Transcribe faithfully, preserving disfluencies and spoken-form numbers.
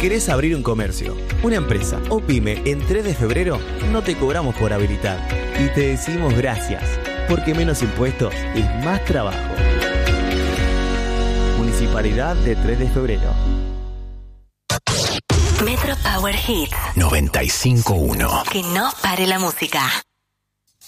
querés abrir un comercio, una empresa o pyme en tres de febrero, no te cobramos por habilitar. Y te decimos gracias, porque menos impuestos es más trabajo. Municipalidad de tres de febrero. Metro Power Hits noventa y cinco punto uno. Que no pare la música.